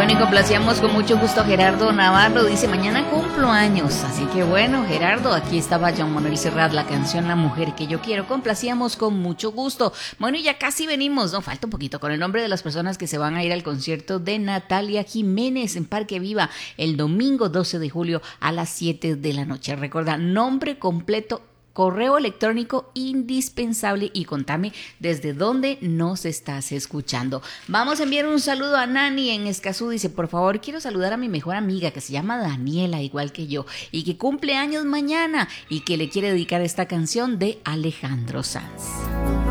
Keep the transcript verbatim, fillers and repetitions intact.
Bueno, y complacíamos con mucho gusto a Gerardo Navarro. Dice, mañana cumplo años. Así que bueno, Gerardo, aquí estaba Joan Manuel Serrat, la canción La Mujer que yo quiero. Complacíamos con mucho gusto. Bueno, y ya casi venimos, ¿no? Falta un poquito con el nombre de las personas que se van a ir al concierto de Natalia Jiménez en Parque Viva el domingo doce de julio a las siete de la noche. Recuerda, nombre completo, correo electrónico indispensable y contame desde dónde nos estás escuchando. Vamos a enviar un saludo a Nani en Escazú. Dice, por favor, quiero saludar a mi mejor amiga que se llama Daniela, igual que yo, y que cumple años mañana y que le quiere dedicar esta canción de Alejandro Sanz.